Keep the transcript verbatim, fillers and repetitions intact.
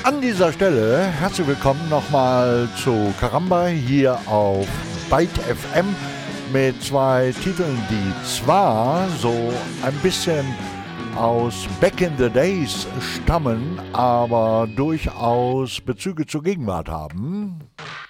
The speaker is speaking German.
An dieser Stelle herzlich willkommen nochmal zu Karamba hier auf Byte F M mit zwei Titeln, die zwar so ein bisschen aus Back in the Days stammen, aber durchaus Bezüge zur Gegenwart haben.